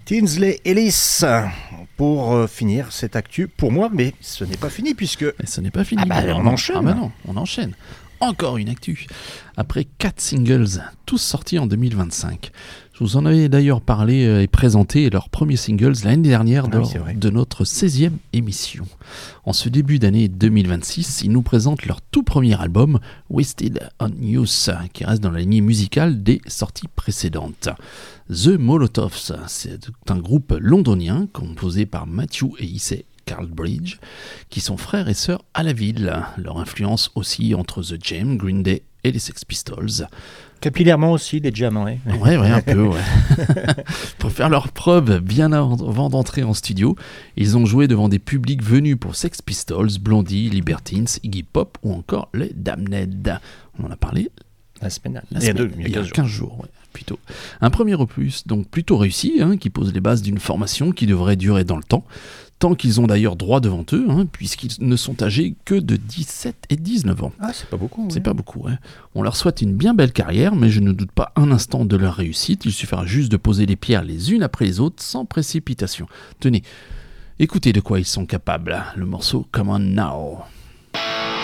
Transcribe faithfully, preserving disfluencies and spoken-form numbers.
Tinsley Ellis, pour euh, finir cette actu, pour moi, mais ce n'est pas fini puisque... Et ce n'est pas fini. Ah bah, on non. enchaîne. Ah bah non, on enchaîne. Encore une actu. Après quatre singles, tous sortis en deux mille vingt-cinq. Je vous en avais d'ailleurs parlé et présenté leurs premiers singles l'année dernière Ah lors oui, de notre seizième émission. En ce début d'année deux mille vingt-six, ils nous présentent leur tout premier album, Wasted on Youth, qui reste dans la lignée musicale des sorties précédentes. The Molotovs, c'est un groupe londonien composé par Matthew et Issei Carlbridge, qui sont frères et sœurs à la ville. Leur influence aussi entre The Jam, Green Day et les Sex Pistols. Capillairement aussi, les Jam, ouais. Ouais, ouais, un peu, ouais. Pour faire leur preuve, bien avant d'entrer en studio, ils ont joué devant des publics venus pour Sex Pistols, Blondie, Libertines, Iggy Pop ou encore les Damned. On en a parlé la semaine, la il y a, semaine, deux, il y a il y a quinze, quinze jours. jours ouais, plutôt. Un premier opus, donc plutôt réussi, hein, qui pose les bases d'une formation qui devrait durer dans le temps. Tant qu'ils ont d'ailleurs droit devant eux, hein, puisqu'ils ne sont âgés que de dix-sept et dix-neuf ans. Ah, c'est pas beaucoup. C'est ouais. pas beaucoup. Hein. On leur souhaite une bien belle carrière, mais je ne doute pas un instant de leur réussite. Il suffira juste de poser les pierres les unes après les autres, sans précipitation. Tenez, écoutez de quoi ils sont capables. Le morceau Come On Now.